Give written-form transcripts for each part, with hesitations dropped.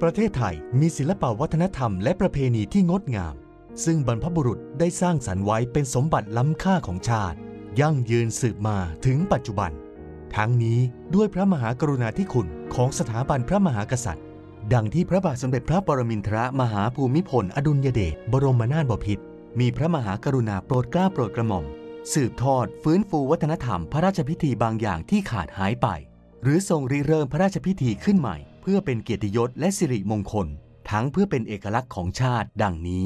ประเทศไทยมีศิลปวัฒนธรรมและประเพณีที่งดงามซึ่งบรรพบุรุษได้สร้างสรรค์ไว้เป็นสมบัติล้ำค่าของชาติยั่งยืนสืบมาถึงปัจจุบันทั้งนี้ด้วยพระมหากรุณาธิคุณของสถาบันพระมหากษัตริย์ดังที่พระบาทสมเด็จพระปรมินทรมหาภูมิพลอดุลยเดชบรมนาถบพิตรมีพระมหากรุณาโปรดเกล้าโปรดกระหม่อมสืบทอดฟื้นฟูวัฒนธรรมพระราชพิธีบางอย่างที่ขาดหายไปหรือทรงริเริ่มพระราชพิธีขึ้นใหม่เพื่อเป็นเกียรติยศและสิริมงคลทั้งเพื่อเป็นเอกลักษณ์ของชาติดังนี้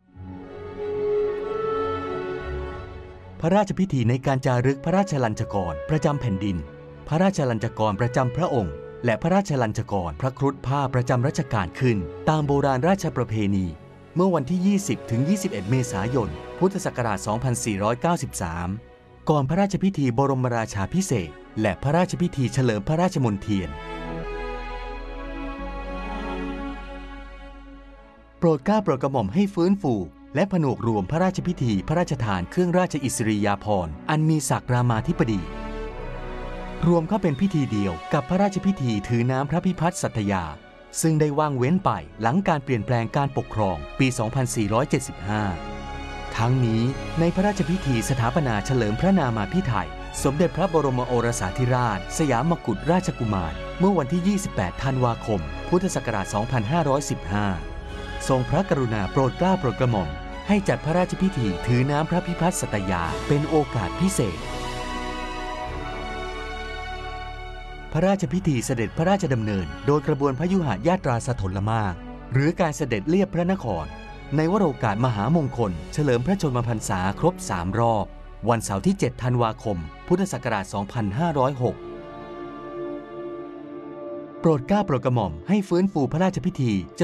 พระราชพิธีในการจารึกพระราชลัญจกรประจำแผ่นดินพระราชลัญจกรประจำพระองค์และพระราชลัญจกรพระครุฑผ้าประจำรัชกาลขึ้นตามโบราณราชประเพณีเมื่อวันที่ 20-21 เมษายน พุทธศักราช 2493 ก่อนพระราชพิธีบรมราชาภิเษกและพระราชพิธีเฉลิมพระราชมนเทียนโปรดเกล้าโปรดกระหม่อมให้ฟื้นฟูและผนวกรวมพระราชพิธีพระราชทานเครื่องราชอิสริยาภรณ์อันมีศักดิ์รามาธิบดีรวมเข้าเป็นพิธีเดียวกับพระราชพิธีถือน้ำพระพิพัฒน์สัตยาซึ่งได้ว่างเว้นไปหลังการเปลี่ยนแปลงการปกครองปี 2475 ทั้งนี้ในพระราชพิธีสถาปนาเฉลิมพระนามาภิไธยสมเด็จพระบรมโอรสาธิราชสยามกุฎราชกุมารเมื่อวันที่ 28 ธันวาคม พุทธศักราช 2515 ทรงพระกรุณาโปรดเกล้าโปรดกระหม่อมให้จัดพระราชพิธีถือน้ำพระพิพัฒน์สัตยาเป็นโอกาสพิเศษพระราชพิธีเสด็จพระราชดำเนินโดยกระบวนพยุหญาตราสถลมากหรือการเสด็จเลียบพระนครในวโรกาสมหามงคลเฉลิมพระชนมพรรษาครบ3 รอบวันเสาร์ที่ 7 ธันวาคม พุทธศักราช 2506 โปรดเกล้าโปรดกระหม่อมให้ฟื้นฟูพระราชพิธี